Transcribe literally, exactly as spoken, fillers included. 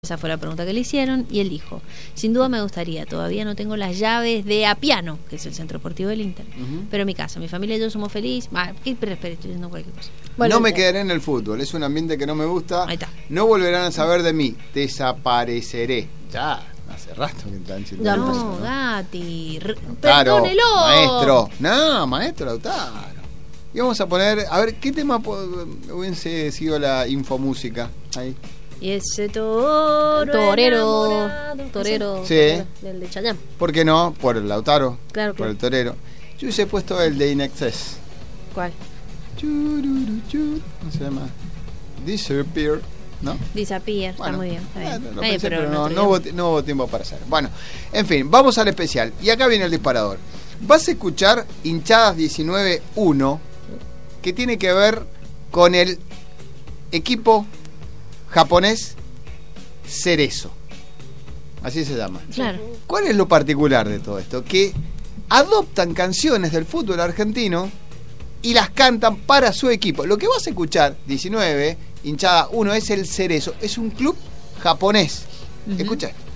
Esa fue la pregunta que le hicieron y él dijo: sin duda me gustaría, todavía no tengo las llaves de Apiano, que es el centro deportivo del Inter, uh-huh. pero en mi casa, mi familia y yo somos felices. Ah, ¿qué prefieres? Estoy diciendo cualquier cosa. Bueno, no me quedaré en el fútbol, es un ambiente que no me gusta. Ahí está. No volverán a saber de mí, desapareceré. Ya, hace rato que están diciendo ya, eso, no, ¿no? Gatti, claro, perdónelo. Maestro, no, maestro Lautaro. Y vamos a poner, a ver, ¿qué tema hubiese sido la infomúsica? Ahí. Y ese toro torero, torero, sí. del de Chayanne. ¿Por qué no? Por el Lautaro, claro, por claro. el torero. Yo hubiese puesto el de In Excess. ¿Cuál? ¿Cómo se llama? Disappear, ¿no? Disappear, bueno, está muy bien. Está bien. Eh, lo Ay, pensé, pero pero no, no, no, hubo, no hubo tiempo para hacer. Bueno, en fin, vamos al especial. Y acá viene el disparador. Vas a escuchar Hinchadas diecinueve uno, que tiene que ver con el equipo japonés Cerezo, así se llama. Claro. ¿Cuál es lo particular de todo esto? Que adoptan canciones del fútbol argentino y las cantan para su equipo. Lo que vas a escuchar, diecinueve, hinchada uno, es el Cerezo. Es un club japonés. Uh-huh. Escucha.